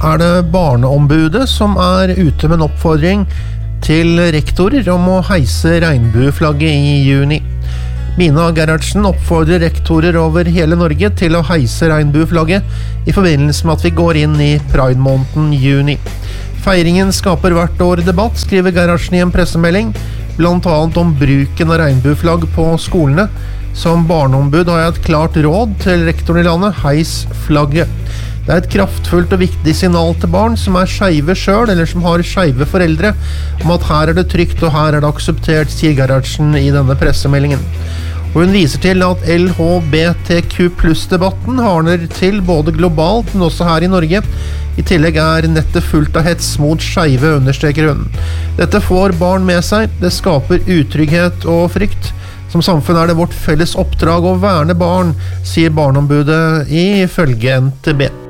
er det Barneombudet som er ute med en oppfordring til rektorer om å heise regnbueflagget i juni. Mina Gerhardsen oppfordrer rektorer over hele Norge til å heise regnbueflagget i forbindelse med at vi går inn i Pride-måneden juni. Feiringen skaper hvert år debatt, skriver Gerhardsen i en pressemelding, blant annet om bruken av regnbueflagg på skolene. Som barneombud har jeg et klart råd til rektoren i landet: heis flagget. Det er et kraftfullt og viktig signal til barn som er skeive selv, eller som har skeive foreldre, om at her er det trygt og her er det akseptert, sier Gerhardsen i denne pressemeldingen. Og hun viser til at LHBTQ+-debatten hardner til både globalt, men også her i Norge. I tillegg er nettet fullt av hets mot skeive, understreker hun. Dette får barn med seg, det skaper utrygghet og frykt. Som samfunn er det vårt felles oppdrag å verne barn, sier Barneombudet ifølge NTB.